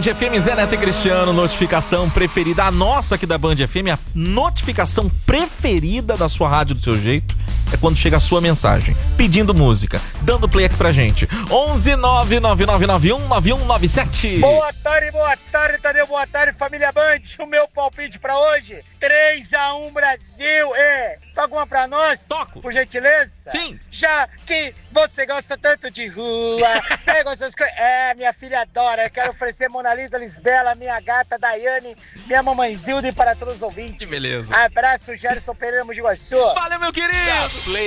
FM, Zé Neto e Cristiano, notificação preferida, a nossa aqui da Band FM, a notificação preferida da sua rádio do seu jeito é quando chega a sua mensagem, pedindo música, dando play aqui pra gente. 11999919197. Boa tarde, Tadeu, boa tarde, família Band. O meu palpite pra hoje, 3-1 Brasil. Toca uma pra nós? Toco. Por gentileza? Sim. Já que você gosta tanto de rua, pega essas coisas. Minha filha adora. Eu quero oferecer Mona Lisa Lisbela, minha gata Daiane, minha mamãe Zilda e para todos os ouvintes. Que beleza. Abraço, Gerson Pereira, Mogi Guaçu. Valeu, meu querido. Play.